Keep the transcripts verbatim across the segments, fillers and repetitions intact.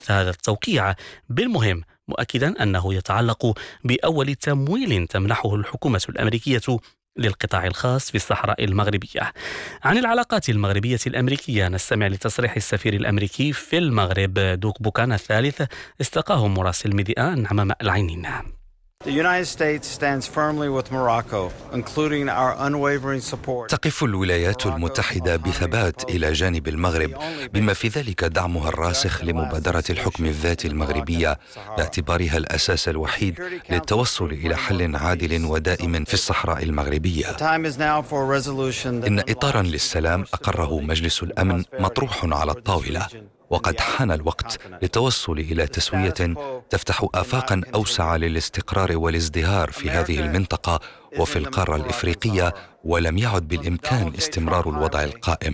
هذا التوقيع بالمهم، مؤكدا أنه يتعلق بأول تمويل تمنحه الحكومة الأمريكية للقطاع الخاص في الصحراء المغربية. عن العلاقات المغربية الأمريكية نستمع لتصريح السفير الأمريكي في المغرب دوك بوكان الثالث استقاه مراسل ميديان عمام العينين. تقف الولايات المتحدة بثبات إلى جانب المغرب، بما في ذلك دعمها الراسخ لمبادرة الحكم الذاتي المغربية باعتبارها الأساس الوحيد للتوصل إلى حل عادل ودائم في الصحراء المغربية. إن إطارا للسلام أقره مجلس الأمن مطروح على الطاولة، وقد حان الوقت للتوصل إلى تسوية تفتح آفاقا أوسع للاستقرار والازدهار في هذه المنطقة وفي القارة الإفريقية، ولم يعد بالإمكان استمرار الوضع القائم.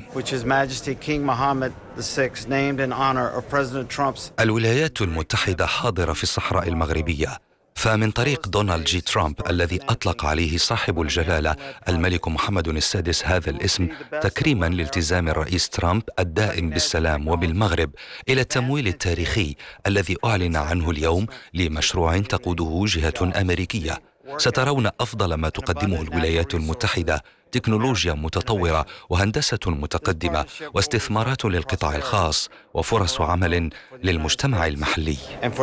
الولايات المتحدة حاضرة في الصحراء المغربية، فمن طريق دونالد جي ترامب الذي أطلق عليه صاحب الجلالة الملك محمد السادس هذا الاسم تكريما لالتزام الرئيس ترامب الدائم بالسلام وبالمغرب، إلى التمويل التاريخي الذي أعلن عنه اليوم لمشروع تقوده جهة أمريكية. سترون أفضل ما تقدمه الولايات المتحدة: تكنولوجيا متطورة وهندسة متقدمة واستثمارات للقطاع الخاص وفرص عمل للمجتمع المحلي.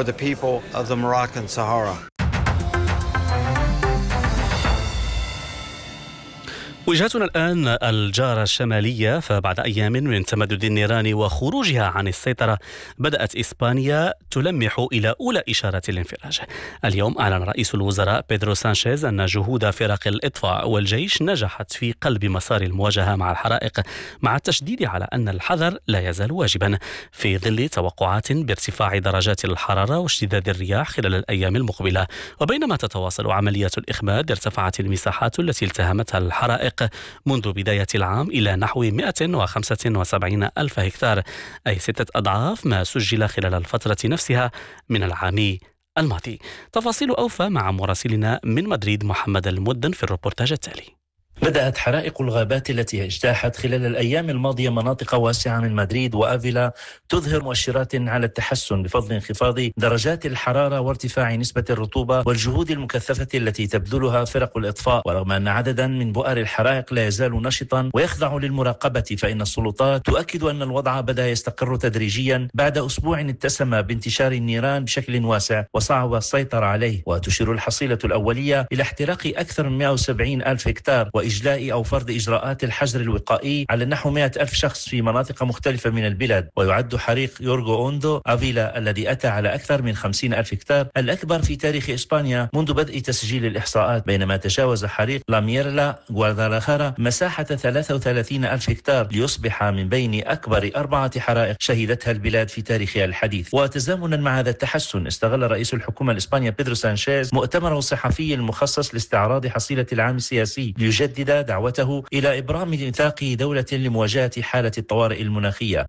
وجهتنا الآن الجارة الشمالية، فبعد أيام من تمدد النيران وخروجها عن السيطرة بدأت إسبانيا تلمح إلى أولى إشارات الانفراج. اليوم أعلن رئيس الوزراء بيدرو سانشيز أن جهود فرق الإطفاء والجيش نجحت في قلب مسار المواجهة مع الحرائق، مع التشديد على أن الحذر لا يزال واجبا في ظل توقعات بارتفاع درجات الحرارة واشتداد الرياح خلال الأيام المقبلة. وبينما تتواصل عمليات الإخماد، ارتفعت المساحات التي التهمتها الحرائق منذ بداية العام إلى نحو مئة وخمسة وسبعين ألف هكتار، أي ستة أضعاف ما سجل خلال الفترة نفسها من العام الماضي. تفاصيل أوفى مع مراسلنا من مدريد محمد المدن في الروبورتاج التالي. بدأت حرائق الغابات التي اجتاحت خلال الأيام الماضية مناطق واسعة من مدريد وأفيلا تظهر مؤشرات على التحسن بفضل انخفاض درجات الحرارة وارتفاع نسبة الرطوبة والجهود المكثفة التي تبذلها فرق الإطفاء. ورغم أن عددا من بؤر الحرائق لا يزال نشطا ويخضع للمراقبة، فإن السلطات تؤكد أن الوضع بدأ يستقر تدريجيا بعد أسبوع اتسم بانتشار النيران بشكل واسع وصعب السيطرة عليه. وتشير الحصيلة الأولية إلى احتراق أكثر من مئة وسبعين ألف هكتار وإجلاء أو فرض إجراءات الحجر الوقائي على نحو مئة ألف شخص في مناطق مختلفة من البلاد. ويعد حريق يورغو أوندو أفيلا الذي أتى على أكثر من خمسين ألف هكتار الأكبر في تاريخ إسبانيا منذ بدء تسجيل الإحصاءات، بينما تجاوز حريق لاميرلا غوادالاخارا مساحة ثلاثة وثلاثين ألف هكتار ليصبح من بين أكبر أربعة حرائق شهدتها البلاد في تاريخها الحديث. وتزامنا مع هذا التحسن، استغل رئيس الحكومة الإسبانية بيدرو سانشيز مؤتمره الصحفي المخصص لاستعراض حصيلة العام السياسي ليجدد دعوته إلى إبرام ميثاق دولة لمواجهة حالة الطوارئ المناخية.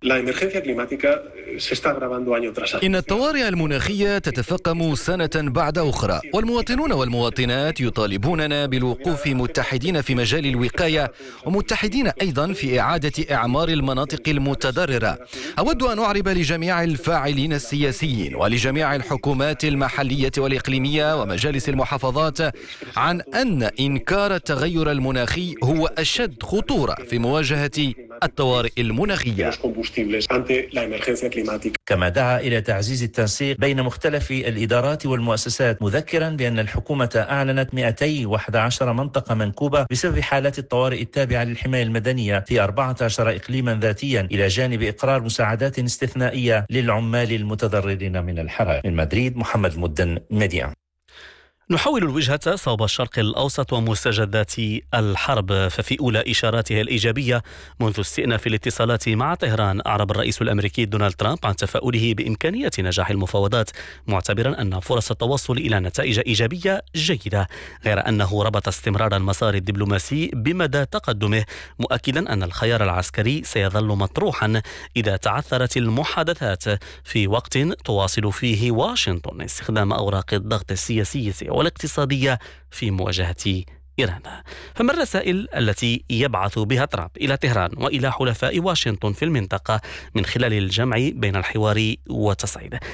إن الطوارئ المناخية تتفاقم سنة بعد أخرى، والمواطنون والمواطنات يطالبوننا بالوقوف متحدين في مجال الوقاية ومتحدين أيضا في إعادة إعمار المناطق المتضررة. أود أن أعرب لجميع الفاعلين السياسيين ولجميع الحكومات المحلية والإقليمية ومجالس المحافظات عن أن إنكار التغير المناخي هو أشد خطورة في مواجهة الطوارئ المناخية. كما دعا إلى تعزيز التنسيق بين مختلف الإدارات والمؤسسات، مذكرا بأن الحكومة أعلنت مئتين وأحد عشر منطقة منكوبة بسبب حالات الطوارئ التابعة للحماية المدنية في أربعة عشر إقليما ذاتيا، إلى جانب إقرار مساعدات استثنائية للعمال المتضررين من الحرائق. من مدريد محمد المدن، ميديا. نحول الوجهة صوب الشرق الأوسط ومستجدات الحرب. ففي أولى إشاراتها الإيجابية منذ استئناف الاتصالات مع طهران، أعرب الرئيس الأمريكي دونالد ترامب عن تفاؤله بإمكانية نجاح المفاوضات، معتبرا أن فرص التوصل إلى نتائج إيجابية جيدة، غير أنه ربط استمرار المسار الدبلوماسي بمدى تقدمه، مؤكدا أن الخيار العسكري سيظل مطروحا إذا تعثرت المحادثات في وقت تواصل فيه واشنطن استخدام أوراق الضغط السياسية والاقتصادية في مواجهة إيران. فما الرسائل التي يبعث بها ترامب إلى طهران وإلى حلفاء واشنطن في المنطقة من خلال الجمع بين الحوار والتصعيد؟